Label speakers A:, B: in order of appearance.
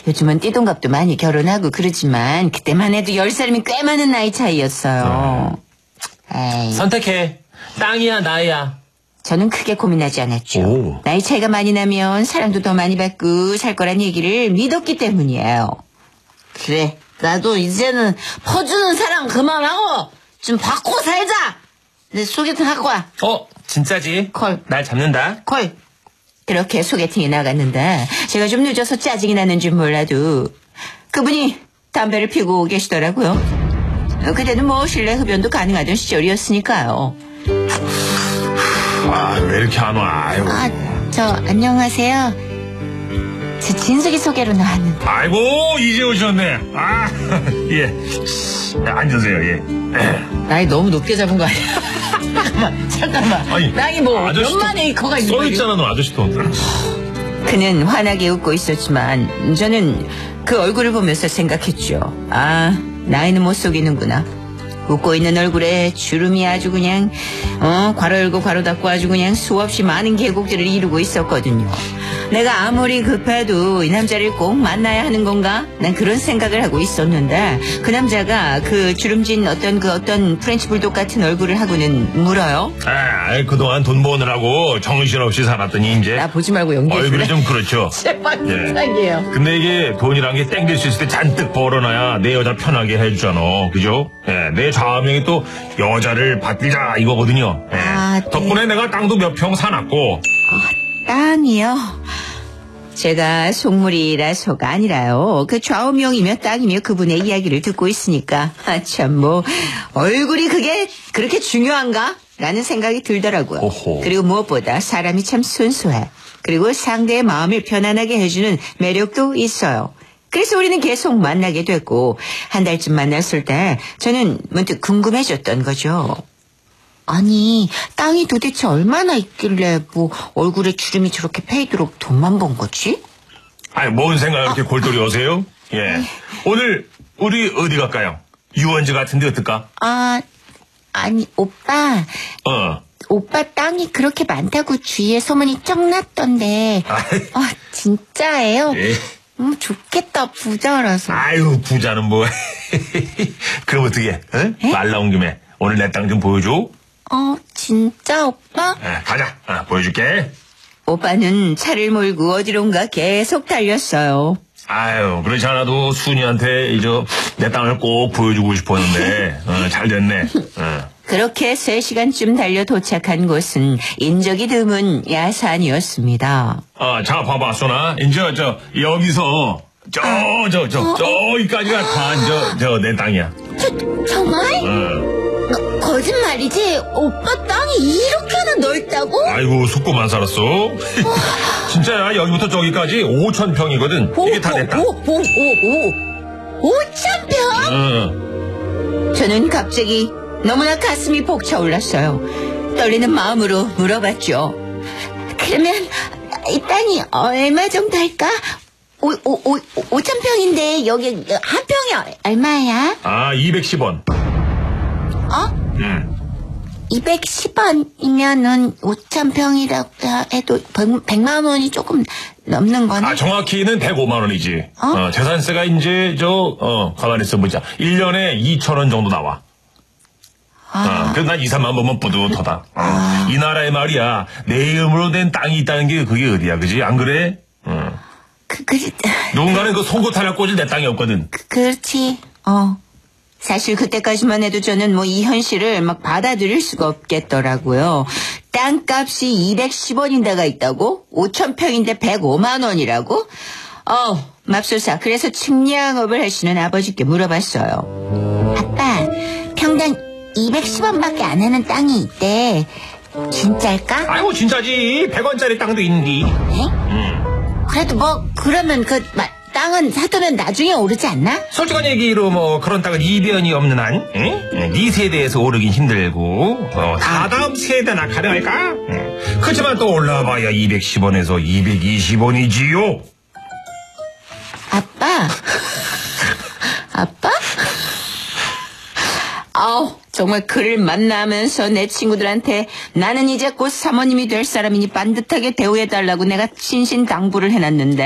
A: 요즘은 띠동갑도 많이 결혼하고 그러지만 그때만 해도 10살이면 꽤 많은 나이 차이였어요. 에이.
B: 선택해. 땅이야 나이야.
A: 저는 크게 고민하지 않았죠.
B: 오.
A: 나이 차이가 많이 나면 사랑도 더 많이 받고 살 거란 얘기를 믿었기 때문이에요. 그래, 나도 이제는 퍼주는 사랑 그만하고 좀 받고 살자. 내 소개팅 할 거야.
B: 진짜지?
A: 콜.
B: 날 잡는다.
A: 콜. 그렇게 소개팅이 나갔는데 제가 좀 늦어서 짜증이 나는 줄 몰라도 그분이 담배를 피우고 계시더라고요. 그때는 뭐 실내 흡연도 가능하던 시절이었으니까요.
B: 왜 이렇게 안 와? 아이고.
A: 안녕하세요. 제 진숙이 소개로 나왔는데.
B: 아이고 이제 오셨네. 예. 앉으세요. 예.
A: 나이 너무 높게 잡은 거 아니야? 잠깐만.
B: 아니,
A: 나이 뭐 몇만 에이커가 있는 거지?
B: 써있잖아 너 아저씨 돈.
A: 그는 환하게 웃고 있었지만 저는 그 얼굴을 보면서 생각했죠. 나이는 못 속이는구나. 웃고 있는 얼굴에 주름이 아주 그냥 괄호 열고 괄호 닫고 아주 그냥 수없이 많은 계곡들을 이루고 있었거든요. 내가 아무리 급해도 이 남자를 꼭 만나야 하는 건가? 난 그런 생각을 하고 있었는데 그 남자가 그 주름진 어떤 프렌치 불독 같은 얼굴을 하고는 물어요.
B: 그동안 돈 버느라고 정신없이 살았더니 이제
A: 나 보지 말고 연기해 줄래?
B: 얼굴이 좀 그렇죠.
A: 제발 부탁이에요.
B: 근데 이게 돈이란 게 땡길 수 있을 때 잔뜩 벌어놔야 내 여자 편하게 해주잖아. 그죠? 내 좌우명이 또 여자를 받들자 이거거든요.
A: 네.
B: 덕분에 내가 땅도 몇 평 사놨고.
A: 땅이요? 제가 속물이라서가 아니라요. 그 좌우명이며 땅이며 그분의 이야기를 듣고 있으니까 참 뭐 얼굴이 그게 그렇게 중요한가? 라는 생각이 들더라고요.
B: 오호.
A: 그리고 무엇보다 사람이 참 순수해. 그리고 상대의 마음을 편안하게 해주는 매력도 있어요. 그래서 우리는 계속 만나게 됐고 한 달쯤 만났을 때 저는 문득 궁금해졌던 거죠. 아니, 땅이 도대체 얼마나 있길래 뭐 얼굴에 주름이 저렇게 패이도록 돈만 번 거지?
B: 뭔 생각 이렇게 골똘히 오세요? 예. 오늘 우리 어디 갈까요? 유원지 같은데 어떨까?
A: 아니 오빠. 오빠 땅이 그렇게 많다고 주위에 소문이 쩍 났던데. 진짜예요?
B: 예.
A: 좋겠다, 부자라서.
B: 부자는 뭐. 그럼 어떻게, 말 나온 김에 오늘 내 땅 좀 보여줘?
A: 진짜 오빠?
B: 가자. 보여줄게.
A: 오빠는 차를 몰고 어디론가 계속 달렸어요.
B: 그렇지 않아도 순이한테 내 땅을 꼭 보여주고 싶었는데 잘 됐네.
A: 그렇게 3시간쯤 달려 도착한 곳은 인적이 드문 야산이었습니다.
B: 자, 봐봐, 소나. 이제 여기서 저기까지가 다 내 땅이야.
A: 정말? 거짓말이지? 오빠 땅이 이렇게나 넓다고?
B: 속고만 살았어. 진짜야, 여기부터 저기까지 5,000평이거든. 이게 다 내 땅.
A: 5,000평? 저는 갑자기 너무나 가슴이 벅차올랐어요. 떨리는 마음으로 물어봤죠. 그러면 이 땅이 얼마 정도 할까? 5,000평인데 여기 한 평이 얼마야?
B: 210원.
A: 210원이면은 5,000평이라고 해도 100만 원이 조금 넘는 거네.
B: 정확히는 105만 원이지. 재산세가 이제 가만히 있어 보자. 1년에 2,000원 정도 나와. 그래서 난 2, 3만 번만 뿌듯하다. 이 나라에 말이야, 내 이름으로 된 땅이 있다는 게 그게 어디야, 그지? 안 그래? 누군가는 그 송곳하려 꽂을 내 땅이 없거든.
A: 그렇지. 사실 그때까지만 해도 저는 뭐 이 현실을 막 받아들일 수가 없겠더라고요. 땅값이 210원인데가 있다고? 5,000평인데 105만 원이라고? 맙소사. 그래서 측량업을 하시는 아버지께 물어봤어요. 아빠, 평당 210원밖에 안 하는 땅이 있대. 진짜일까?
B: 진짜지. 100원짜리 땅도 있는데.
A: 그래도 뭐 그러면 땅은 사두면 나중에 오르지 않나?
B: 솔직한 얘기로 그런 땅은 이변이 없는 한, 네 세대에서 오르긴 힘들고, 다다음 세대나 가능할까? 그렇지만 또 올라봐야 210원에서 220원이지요.
A: 아빠? 정말 그를 만나면서 내 친구들한테 나는 이제 곧 사모님이 될 사람이니 반듯하게 대우해달라고 내가 신신당부를 해놨는데